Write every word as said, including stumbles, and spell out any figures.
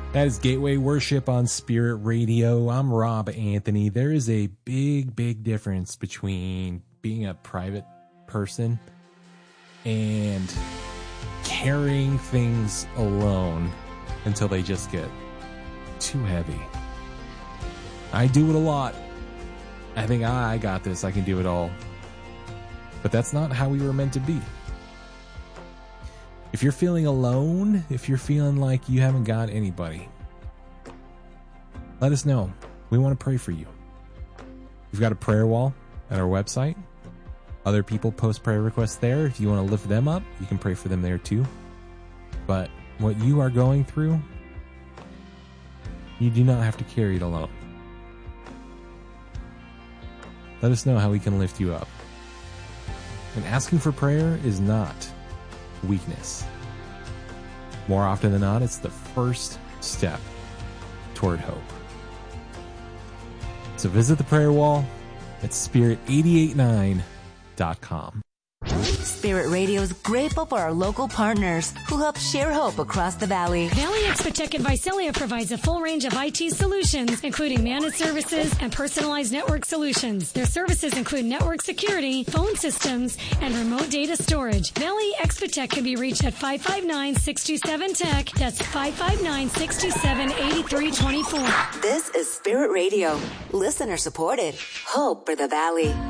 That is Gateway Worship on Spirit Radio. I'm Rob Anthony. There is a big, big difference between being a private person and carrying things alone until they just get too heavy. I do it a lot. I think I got this. I can do it all. But that's not how we were meant to be. If you're feeling alone, if you're feeling like you haven't got anybody, let us know. We want to pray for you. We've got a prayer wall at our website. Other people post prayer requests there. If you want to lift them up, you can pray for them there too. But what you are going through, you do not have to carry it alone. Let us know how we can lift you up. And asking for prayer is not weakness. More often than not, it's the first step toward hope. So visit the prayer wall at spirit eight eight nine dot com. Spirit Radio is grateful for our local partners who help share hope across the valley. Valley Expotech and Visalia provides a full range of I T solutions, including managed services and personalized network solutions. Their services include network security, phone systems, and remote data storage. Valley Expotech can be reached at five five nine, six two seven, T E C. That's five five nine, six two seven, eight three two four. This is Spirit Radio. Listener supported. Hope for the Valley.